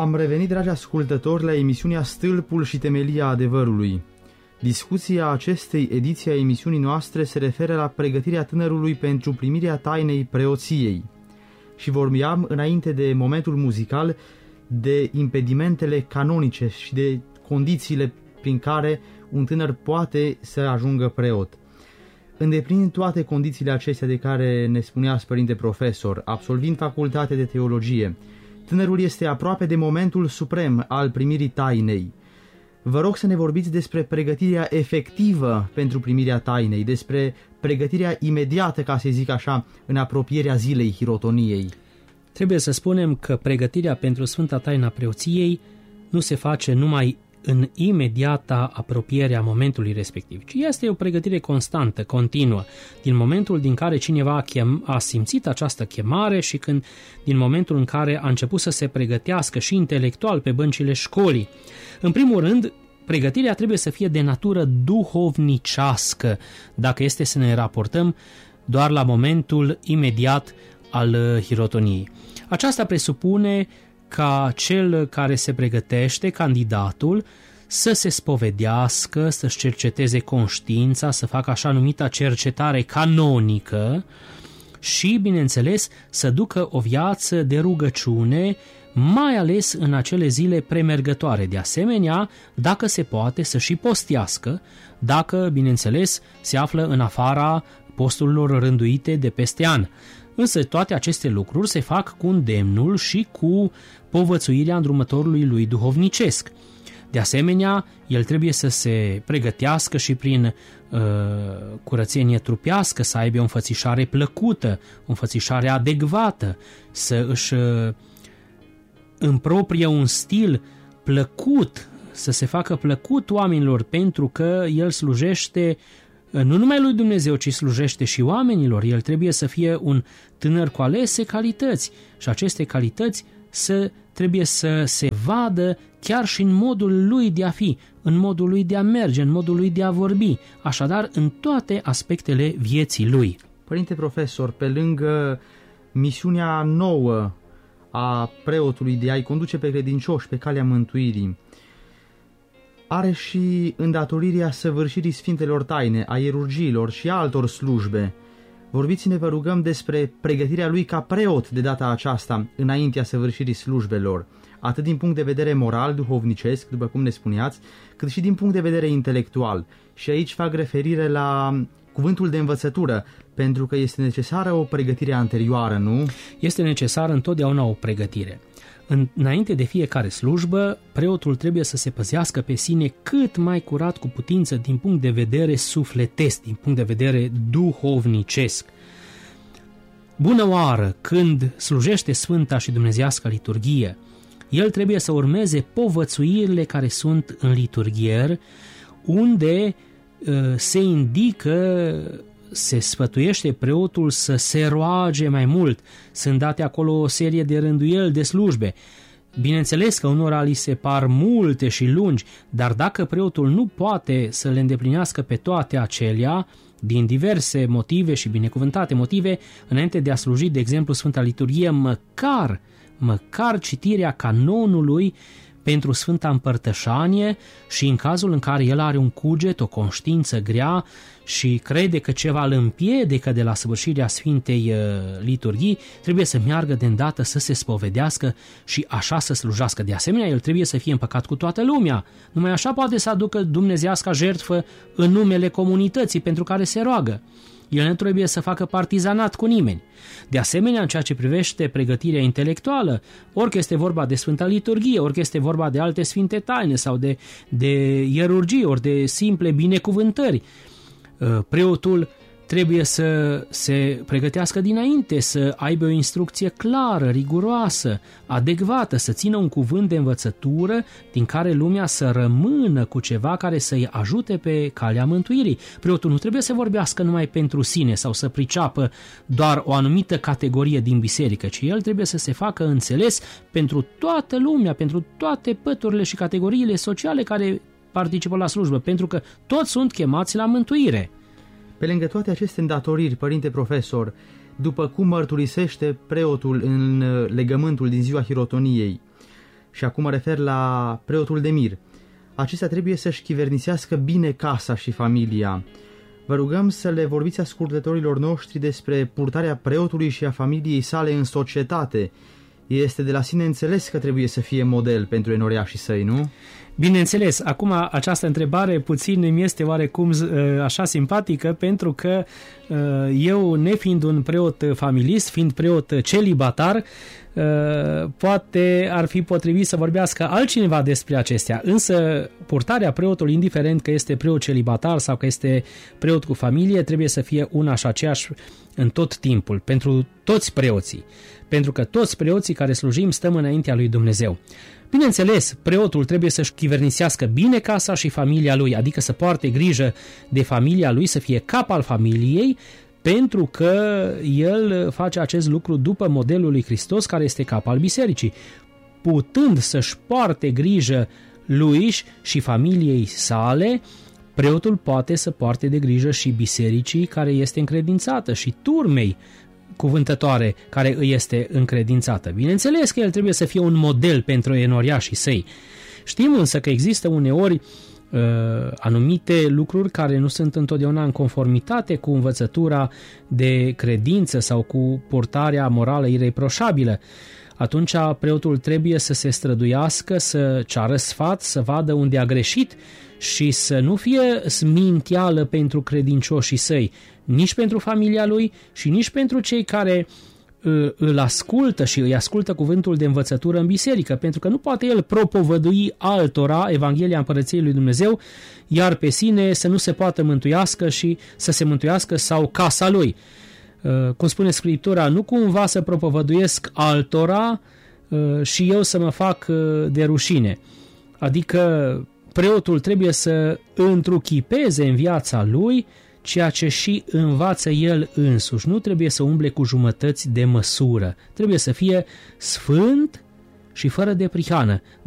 Am revenit, dragi ascultători, la emisiunea Stâlpul și temelia adevărului. Discuția acestei ediții a emisiunii noastre se referă la pregătirea tânărului pentru primirea tainei preoției. Și vorbeam înainte de momentul muzical de impedimentele canonice și de condițiile prin care un tânăr poate să ajungă preot. Îndeplinind toate condițiile acestea de care ne spuneați, părinte profesor, absolvind facultatea de teologie, tânărul este aproape de momentul suprem al primirii tainei. Vă rog să ne vorbiți despre pregătirea efectivă pentru primirea tainei, despre pregătirea imediată, ca să zic așa, în apropierea zilei hirotoniei. Trebuie să spunem că pregătirea pentru Sfânta Taina Preoției nu se face numai în imediata apropiere a momentului respectiv, ci este o pregătire constantă, continuă, din momentul din care cineva a simțit această chemare și din momentul în care a început să se pregătească și intelectual pe băncile școlii. În primul rând, pregătirea trebuie să fie de natură duhovnicească, dacă este să ne raportăm doar la momentul imediat al hirotoniei. Aceasta presupune ca cel care se pregătește, candidatul, să se spovedească, să-și cerceteze conștiința, să facă așa numita cercetare canonică și, bineînțeles, să ducă o viață de rugăciune, mai ales în acele zile premergătoare. De asemenea, dacă se poate, să și postească, dacă, bineînțeles, se află în afara posturilor rânduite de peste an. Însă toate aceste lucruri se fac cu îndemnul și cu povățuirea îndrumătorului lui duhovnicesc. De asemenea, el trebuie să se pregătească și prin curățenie trupească, să aibă o înfățișare plăcută, o înfățișare adecvată, să își împroprie un stil plăcut, să se facă plăcut oamenilor, pentru că el slujește nu numai lui Dumnezeu, ci slujește și oamenilor. El trebuie să fie un tânăr cu alese calități și aceste calități trebuie să se vadă chiar și în modul lui de a fi, în modul lui de a merge, în modul lui de a vorbi, așadar în toate aspectele vieții lui. Părinte profesor, pe lângă misiunea nouă a preotului de a-i conduce pe credincioși pe calea mântuirii, are și îndatorirea săvârșirii Sfintelor Taine, a ierurgiilor și altor slujbe. Vorbiți-ne, vă rugăm, despre pregătirea lui ca preot de data aceasta, înaintea săvârșirii slujbelor, atât din punct de vedere moral, duhovnicesc, după cum ne spuneați, cât și din punct de vedere intelectual. Și aici fac referire la cuvântul de învățătură, pentru că este necesară o pregătire anterioară, nu? Este necesară întotdeauna o pregătire. Înainte de fiecare slujbă, preotul trebuie să se păzească pe sine cât mai curat cu putință din punct de vedere sufletesc, din punct de vedere duhovnicesc. Bună oară, când slujește Sfânta și Dumnezeiasca liturghie, el trebuie să urmeze povățuirile care sunt în liturghier, unde se indică, se sfătuiește preotul să se roage mai mult. Sunt date acolo o serie de rânduieli de slujbe. Bineînțeles că unora li se par multe și lungi, dar dacă preotul nu poate să le îndeplinească pe toate acelea, din diverse motive și binecuvântate motive, înainte de a sluji, de exemplu, Sfânta Liturghie, măcar citirea canonului pentru Sfânta Împărtășanie și în cazul în care el are un cuget, o conștiință grea și crede că ceva îl împiedică de la săvârșirea Sfintei Liturghii, trebuie să meargă de îndată să se spovedească și așa să slujească. De asemenea, el trebuie să fie împăcat cu toată lumea. Numai așa poate să aducă dumnezeiasca jertfă în numele comunității pentru care se roagă. El nu trebuie să facă partizanat cu nimeni. De asemenea, în ceea ce privește pregătirea intelectuală, orică este vorba de Sfânta Liturghie, orică este vorba de alte Sfinte Taine sau de ierurgii, ori de simple binecuvântări, preotul trebuie să se pregătească dinainte, să aibă o instrucție clară, riguroasă, adecvată, să țină un cuvânt de învățătură din care lumea să rămână cu ceva care să-i ajute pe calea mântuirii. Preotul nu trebuie să vorbească numai pentru sine sau să priceapă doar o anumită categorie din biserică, ci el trebuie să se facă înțeles pentru toată lumea, pentru toate păturile și categoriile sociale care participă la slujbă, pentru că toți sunt chemați la mântuire. Pe lângă toate aceste îndatoriri, părinte profesor, după cum mărturisește preotul în legământul din ziua hirotoniei, și acum mă refer la preotul de mir. Acesta trebuie să-și chivernisească bine casa și familia. Vă rugăm să le vorbiți ascultătorilor noștri despre purtarea preotului și a familiei sale în societate. Este de la sine înțeles că trebuie să fie model pentru enoriașii săi, nu? Bineînțeles, acum această întrebare puțin îmi este oarecum așa simpatică, pentru că eu, nefiind un preot familist, fiind preot celibatar, poate ar fi potrivit să vorbească altcineva despre acestea, însă purtarea preotului, indiferent că este preot celibatar sau că este preot cu familie, trebuie să fie una și aceeași în tot timpul, pentru toți preoții, pentru că toți preoții care slujim stăm înaintea lui Dumnezeu. Bineînțeles, preotul trebuie să-și chivernisească bine casa și familia lui, adică să poarte grijă de familia lui, să fie cap al familiei, pentru că el face acest lucru după modelul lui Hristos, care este cap al bisericii. Putând să-și poarte grijă lui și familiei sale, preotul poate să poarte de grijă și bisericii care este încredințată și turmei cuvântătoare care îi este încredințată. Bineînțeles că el trebuie să fie un model pentru enoriașii săi. Știm însă că există uneori anumite lucruri care nu sunt întotdeauna în conformitate cu învățătura de credință sau cu purtarea morală ireproșabilă. Atunci preotul trebuie să se străduiască, să ceară sfat, să vadă unde a greșit și să nu fie sminteală pentru credincioșii săi, nici pentru familia lui și nici pentru cei care îl ascultă și îi ascultă cuvântul de învățătură în biserică, pentru că nu poate el propovădui altora Evanghelia Împărăției lui Dumnezeu, iar pe sine să nu se poată mântuiască și să se mântuiască sau casa lui. Cum spune Scriptura, nu cumva să propovăduiesc altora și eu să mă fac de rușine. Adică preotul trebuie să întruchipeze în viața lui ceea ce și învață el însuși. Nu trebuie să umble cu jumătăți de măsură. Trebuie să fie sfânt și fără de prihană.